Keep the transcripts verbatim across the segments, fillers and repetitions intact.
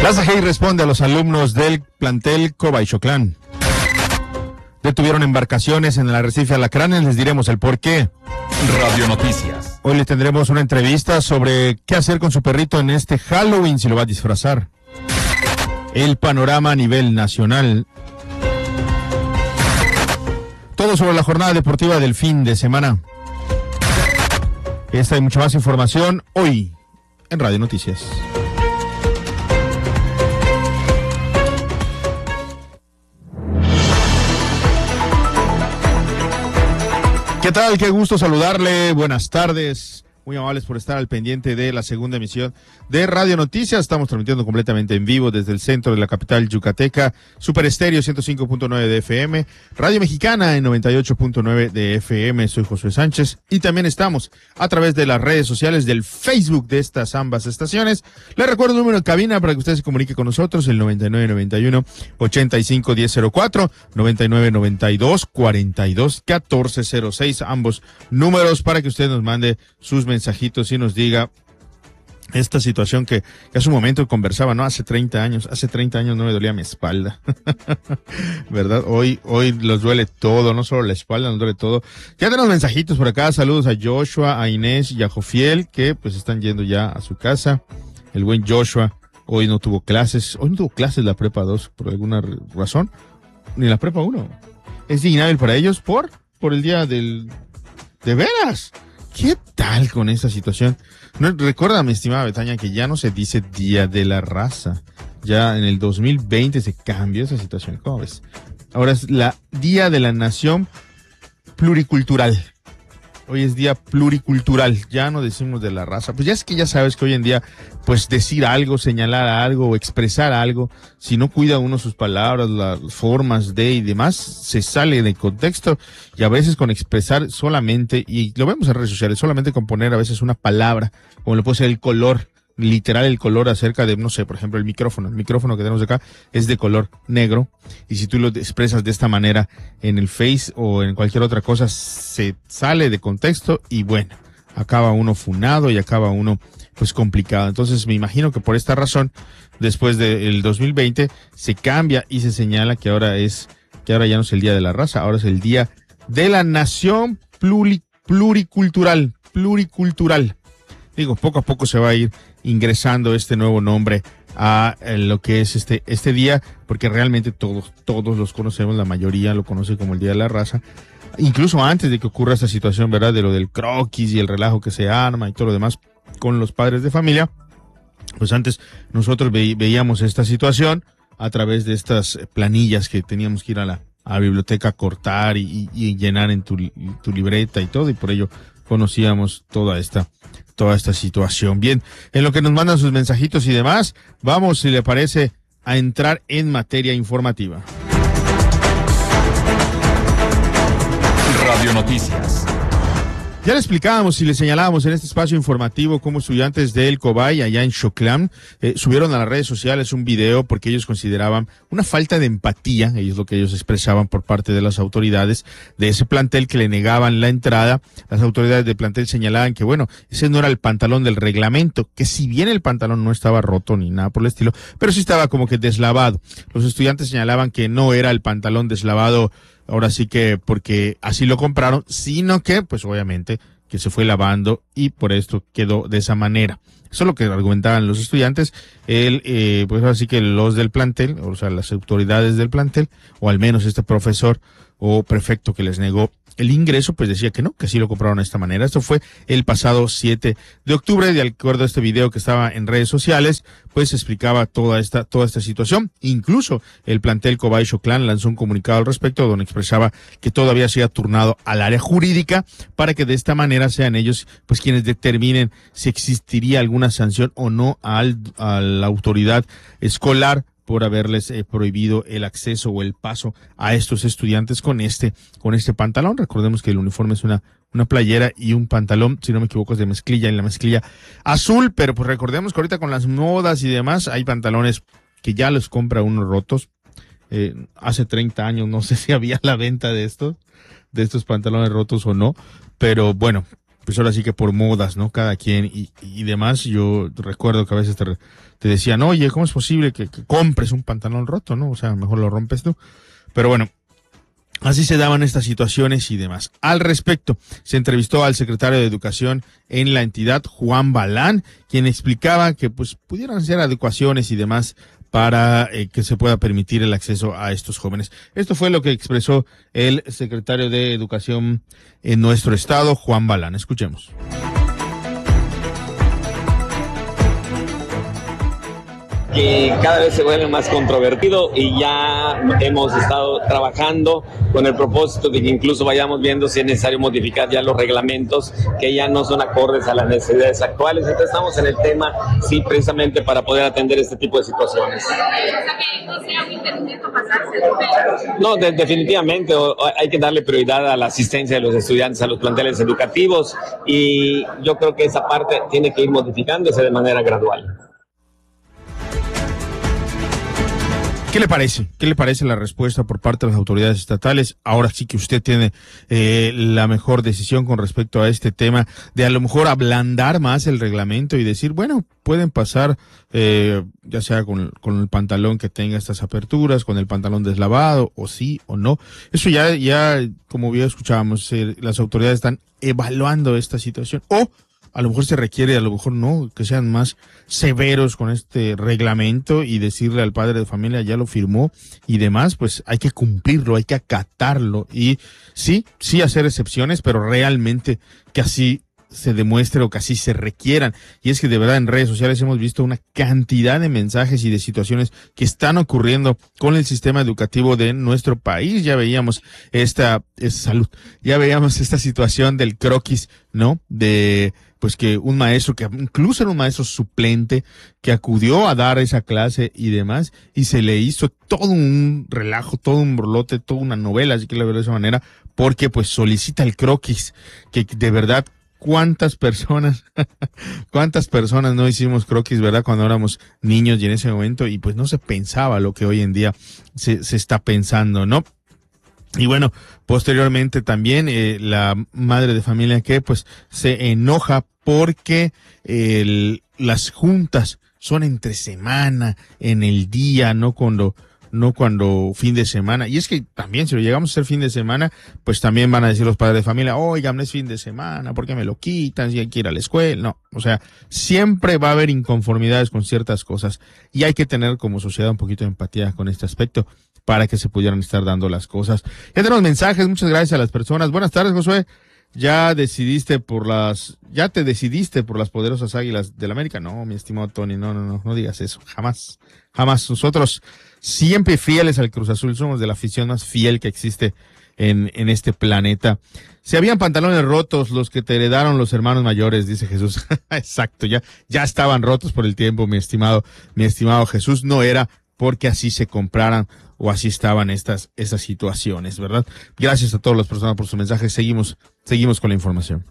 La C G I responde a los alumnos del plantel Cobayxoclán. Detuvieron embarcaciones en el arrecife Alacranes, les diremos el por qué. Radio Noticias. Hoy les tendremos una entrevista sobre qué hacer con su perrito en este Halloween, si lo va a disfrazar. El panorama a nivel nacional. Todo sobre la jornada deportiva del fin de semana. Esta y mucha más información hoy en Radio Noticias. ¿Qué tal? Qué gusto saludarle. Buenas tardes. Muy amables por estar al pendiente de la segunda emisión de Radio Noticias. Estamos transmitiendo completamente en vivo desde el centro de la capital yucateca. Super Estéreo ciento cinco punto nueve de F M. Radio Mexicana en noventa y ocho punto nueve de F M. Soy Josué Sánchez. Y también estamos a través de las redes sociales del Facebook de estas ambas estaciones. Les recuerdo el número de cabina para que usted se comunique con nosotros. El noventa y nueve noventa y uno ochenta y cinco diez cero cuatro. noventa y nueve noventa y dos cuarenta y dos catorce cero seis. Ambos números para que usted nos mande sus mensajitos y nos diga esta situación que, que hace un momento conversaba, ¿no? Hace treinta años, hace treinta años no me dolía mi espalda, ¿verdad? Hoy, hoy los duele todo, no solo la espalda, nos duele todo. Ya tenemos mensajitos por acá, saludos a Joshua, a Inés y a Jofiel, que pues están yendo ya a su casa. El buen Joshua hoy no tuvo clases, hoy no tuvo clases la prepa dos por alguna razón, ni la prepa uno. Es inhábil para ellos por, por el día del, de veras. ¿Qué tal con esta situación? No, recuerda, mi estimada Betania, que ya no se dice Día de la Raza. Ya en el dos mil veinte se cambió esa situación. ¿Cómo ves? Ahora es la Día de la Nación Pluricultural. Hoy es Día Pluricultural. Ya no decimos de la raza. Pues ya es que ya sabes que hoy en día, pues decir algo, señalar algo o expresar algo, si no cuida uno sus palabras, las formas de y demás, se sale de contexto. Y a veces con expresar solamente, y lo vemos en redes sociales, solamente con poner a veces una palabra, como lo puede ser el color, literal el color acerca de, no sé, por ejemplo, el micrófono. El micrófono que tenemos acá es de color negro, y si tú lo expresas de esta manera en el Face o en cualquier otra cosa, se sale de contexto y bueno, acaba uno funado y acaba uno pues complicado. Entonces me imagino que por esta razón, después del dos mil veinte, se cambia y se señala que ahora es, que ahora ya no es el Día de la Raza, ahora es el Día de la Nación pluri, Pluricultural, Pluricultural. Digo, poco a poco se va a ir ingresando este nuevo nombre a lo que es este este día, porque realmente todos todos los conocemos, la mayoría lo conoce como el Día de la Raza, incluso antes de que ocurra esta situación, ¿verdad? De lo del croquis y el relajo que se arma y todo lo demás con los padres de familia. Pues antes nosotros ve, veíamos esta situación a través de estas planillas que teníamos que ir a la, a la biblioteca a cortar y, y, y llenar en tu, tu libreta y todo, y por ello conocíamos toda esta toda esta situación. Bien, en lo que nos mandan sus mensajitos y demás, vamos, si le parece, a entrar en materia informativa. Radio Noticias. Ya le explicábamos y le señalábamos en este espacio informativo cómo estudiantes del Cobay, allá en Xoclán, eh, subieron a las redes sociales un video porque ellos consideraban una falta de empatía, ellos lo que ellos expresaban por parte de las autoridades de ese plantel, que le negaban la entrada. Las autoridades del plantel señalaban que, bueno, ese no era el pantalón del reglamento, que si bien el pantalón no estaba roto ni nada por el estilo, pero sí estaba como que deslavado. Los estudiantes señalaban que no era el pantalón deslavado, ahora sí que porque así lo compraron, sino que, pues obviamente, que se fue lavando y por esto quedó de esa manera. Eso es lo que argumentaban los estudiantes. El, eh, pues así que los del plantel, o sea, las autoridades del plantel, o al menos este profesor o prefecto que les negó el ingreso, pues decía que no, que sí lo compraron de esta manera. Esto fue el pasado siete de octubre, de acuerdo a este video que estaba en redes sociales, pues explicaba toda esta, toda esta situación. Incluso el plantel Cobayxoclán lanzó un comunicado al respecto, donde expresaba que todavía se ha turnado al área jurídica para que de esta manera sean ellos, pues quienes determinen si existiría alguna sanción o no al, a la autoridad escolar por haberles eh, prohibido el acceso o el paso a estos estudiantes con este con este pantalón. Recordemos que el uniforme es una una playera y un pantalón, si no me equivoco, es de mezclilla, en la mezclilla azul, pero pues recordemos que ahorita con las modas y demás hay pantalones que ya los compra uno rotos. Eh, hace treinta años no sé si había la venta de estos de estos pantalones rotos o no, pero bueno, pues ahora sí que por modas, ¿no? Cada quien y, y demás. Yo recuerdo que a veces te, te decían, oye, ¿cómo es posible que, que compres un pantalón roto, no? O sea, mejor lo rompes tú. Pero bueno, así se daban estas situaciones y demás. Al respecto, se entrevistó al secretario de Educación en la entidad, Juan Balán, quien explicaba que pues pudieran ser adecuaciones y demás para eh, que se pueda permitir el acceso a estos jóvenes. Esto fue lo que expresó el secretario de Educación en nuestro estado, Juan Balán. Escuchemos. Que cada vez se vuelve más controvertido y ya hemos estado trabajando con el propósito de que incluso vayamos viendo si es necesario modificar ya los reglamentos que ya no son acordes a las necesidades actuales. Entonces estamos en el tema, sí, precisamente para poder atender este tipo de situaciones. O sea, que no sea un impedimento pasarse. No, de, definitivamente o, o hay que darle prioridad a la asistencia de los estudiantes a los planteles educativos y yo creo que esa parte tiene que ir modificándose de manera gradual. ¿Qué le parece? ¿Qué le parece la respuesta por parte de las autoridades estatales? Ahora sí que usted tiene eh, la mejor decisión con respecto a este tema de a lo mejor ablandar más el reglamento y decir, bueno, pueden pasar eh, ya sea con, con el pantalón que tenga estas aperturas, con el pantalón deslavado, o sí o no. Eso ya, ya como bien escuchábamos, eh, las autoridades están evaluando esta situación. O a lo mejor se requiere, a lo mejor no, que sean más severos con este reglamento y decirle al padre de familia, ya lo firmó y demás, pues hay que cumplirlo, hay que acatarlo y sí, sí hacer excepciones, pero realmente que así se demuestre o que así se requieran. Y es que de verdad en redes sociales hemos visto una cantidad de mensajes y de situaciones que están ocurriendo con el sistema educativo de nuestro país. Ya veíamos esta, esta salud, ya veíamos esta situación del croquis, ¿no? De pues que un maestro, que incluso era un maestro suplente, que acudió a dar esa clase y demás, y se le hizo todo un relajo, todo un borlote, toda una novela, así que la veo de esa manera, porque pues solicita el croquis, que de verdad, cuántas personas, cuántas personas no hicimos croquis, ¿verdad? Cuando éramos niños y en ese momento, y pues no se pensaba lo que hoy en día se, se está pensando, ¿no? Y bueno, posteriormente también eh, la madre de familia que pues se enoja porque el, las juntas son entre semana, en el día, no cuando, no cuando fin de semana. Y es que también si lo llegamos a hacer fin de semana, pues también van a decir los padres de familia, oigan, no es fin de semana, ¿por qué me lo quitan? Si hay que ir a la escuela. No, o sea, siempre va a haber inconformidades con ciertas cosas y hay que tener como sociedad un poquito de empatía con este aspecto para que se pudieran estar dando las cosas. Ya tenemos mensajes, muchas gracias a las personas. Buenas tardes, Josué. ¿Ya decidiste por las, ya te decidiste por las poderosas Águilas del América? No, mi estimado Tony, no, no, no, no digas eso, jamás, jamás. Nosotros siempre fieles al Cruz Azul, somos de la afición más fiel que existe en, en este planeta. Si habían pantalones rotos, los que te heredaron los hermanos mayores, dice Jesús. Exacto, ya, ya estaban rotos por el tiempo, mi estimado, mi estimado Jesús, no era porque así se compraran o así estaban estas, estas situaciones, ¿verdad? Gracias a todas las personas por sus mensajes. Seguimos, seguimos con la información.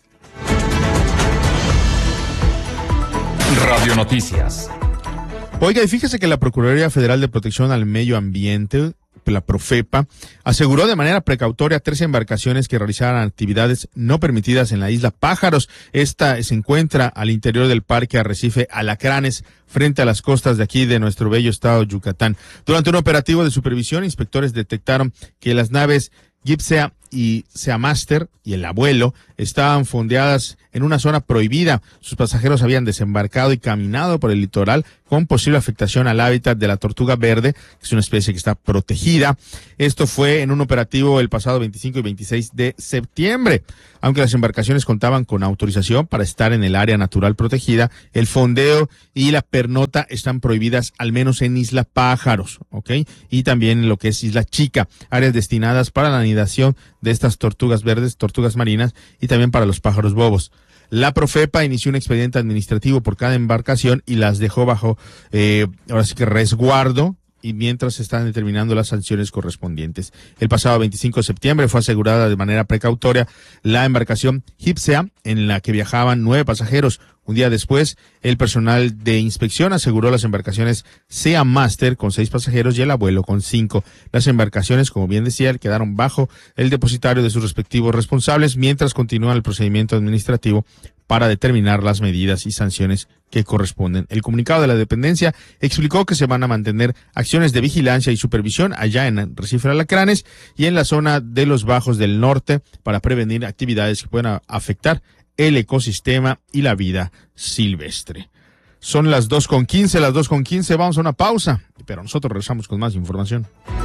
Radio Noticias. Oiga, y fíjese que la Procuraduría Federal de Protección al Medio Ambiente, la Profepa, aseguró de manera precautoria tres embarcaciones que realizaran actividades no permitidas en la isla Pájaros. Esta se encuentra al interior del Parque Arrecife Alacranes, frente a las costas de aquí de nuestro bello estado de Yucatán. Durante un operativo de supervisión, inspectores detectaron que las naves Gipsea y Seamaster y el Abuelo estaban fondeadas en una zona prohibida. Sus pasajeros habían desembarcado y caminado por el litoral con posible afectación al hábitat de la tortuga verde, que es una especie que está protegida. Esto fue en un operativo el pasado veinticinco y veintiséis de septiembre. Aunque las embarcaciones contaban con autorización para estar en el área natural protegida, el fondeo y la pernota están prohibidas al menos en Isla Pájaros, ¿ok? Y también en lo que es Isla Chica, áreas destinadas para la anidación de estas tortugas verdes, tortugas marinas, y también para los pájaros bobos. La Profepa inició un expediente administrativo por cada embarcación y las dejó bajo, eh, ahora sí que resguardo, y mientras se están determinando las sanciones correspondientes. El pasado veinticinco de septiembre fue asegurada de manera precautoria la embarcación Gipsea, en la que viajaban nueve pasajeros, Un día después, el personal de inspección aseguró las embarcaciones Sea Master con seis pasajeros y el abuelo con cinco. Las embarcaciones, como bien decía, quedaron bajo el depositario de sus respectivos responsables mientras continúa el procedimiento administrativo para determinar las medidas y sanciones que corresponden. El comunicado de la dependencia explicó que se van a mantener acciones de vigilancia y supervisión allá en Recife Alacranes y en la zona de los bajos del norte para prevenir actividades que puedan afectar el ecosistema y la vida silvestre. Son las dos con quince, las dos con quince, vamos a una pausa, pero nosotros regresamos con más información.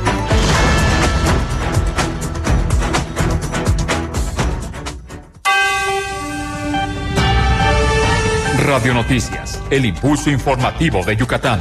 Radio Noticias, el impulso informativo de Yucatán.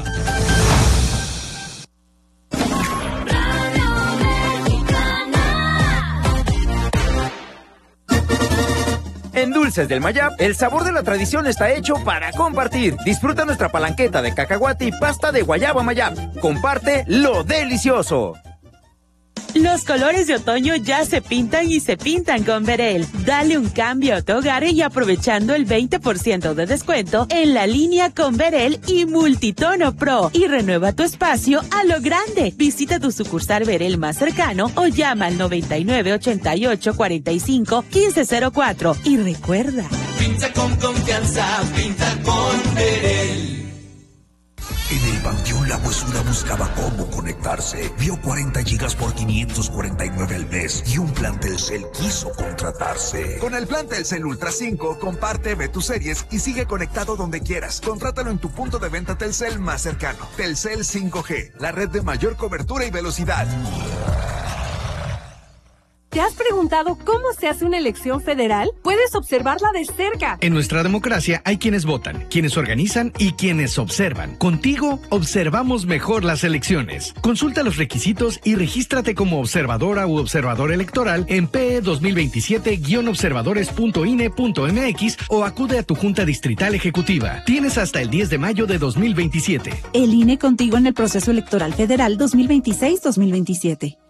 En Dulces del Mayab, el sabor de la tradición está hecho para compartir. Disfruta nuestra palanqueta de cacahuate y pasta de guayaba Mayab. Comparte lo delicioso. Los colores de otoño ya se pintan y se pintan con Berel. Dale un cambio a tu hogar y aprovechando el veinte por ciento de descuento en la línea con Berel y Multitono Pro. Y renueva tu espacio a lo grande. Visita tu sucursal Berel más cercano o llama al noventa y nueve, ochenta y ocho, cuarenta y cinco, quince cero cuatro. Y recuerda, pinta con confianza, pinta con Berel. En el Panteón La Huesuda buscaba cómo conectarse. Vio cuarenta gigas por quinientos cuarenta y nueve al mes y un plan Telcel quiso contratarse. Con el plan Telcel Ultra cinco, comparte, ve tus series y sigue conectado donde quieras. Contrátalo en tu punto de venta Telcel más cercano. Telcel cinco G, la red de mayor cobertura y velocidad. ¿Te has preguntado cómo se hace una elección federal? Puedes observarla de cerca. En nuestra democracia hay quienes votan, quienes organizan y quienes observan. Contigo observamos mejor las elecciones. Consulta los requisitos y regístrate como observadora u observador electoral en P E dos mil veintisiete guion observadores punto I N E punto M X o acude a tu Junta Distrital Ejecutiva. Tienes hasta el diez de mayo de dos mil veintisiete. El I N E contigo en el proceso electoral federal dos mil veintiséis dos mil veintisiete.